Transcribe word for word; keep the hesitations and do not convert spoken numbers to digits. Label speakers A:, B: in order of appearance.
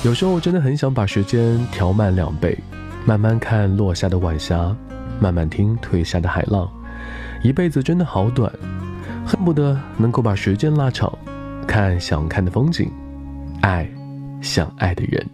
A: 有时候真的很想把时间调慢两倍，慢慢看落下的晚霞，慢慢听退下的海浪。一辈子真的好短，恨不得能够把时间拉长，看想看的风景，爱想爱的人。